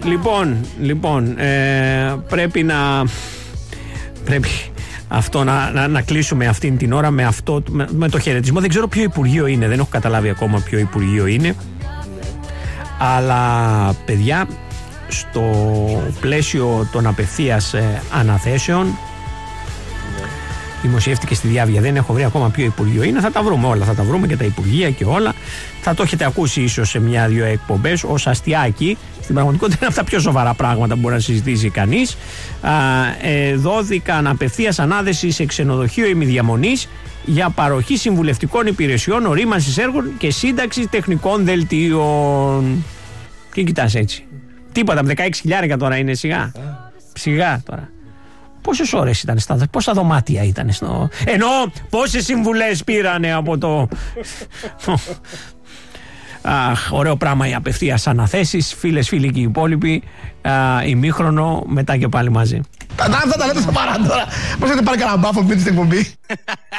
Λοιπόν, πρέπει αυτό να κλείσουμε αυτήν την ώρα με το χαιρετισμό. Δεν ξέρω ποιο Υπουργείο είναι, δεν έχω καταλάβει ακόμα ποιο Υπουργείο είναι. Αλλά παιδιά, στο πλαίσιο των απευθείας αναθέσεων δημοσιεύτηκε στη Διάβια, δεν έχω βρει ακόμα ποιο Υπουργείο είναι. Θα τα βρούμε όλα, θα τα βρούμε και τα Υπουργεία και όλα. Θα το έχετε ακούσει ίσως σε μια-δυο εκπομπές ως αστιάκι. Στην πραγματικότητα είναι αυτά τα πιο σοβαρά πράγματα που μπορεί να συζητήσει κανείς. Δόθηκαν απευθείας ανάθεση σε ξενοδοχείο ημιδιαμονής για παροχή συμβουλευτικών υπηρεσιών, ορίμανσης έργων και σύνταξη τεχνικών δελτίων. Τι κοιτάς έτσι? Τίποτα, με 16.000 τώρα είναι σιγά τώρα. Πόσες ώρες ήταν πόσα δωμάτια ήταν ενώ πόσες συμβουλές πήρανε από το... Ωραίο πράγμα οι απευθείας αναθέσεις. Φίλες, φίλοι και οι υπόλοιποι. Ημίχρονο, μετά και πάλι μαζί. Αυτά τα λέτε στο παρά τώρα. Πώς έχετε πάρει κανένα μπάφο που πείτε στην εκπομπή?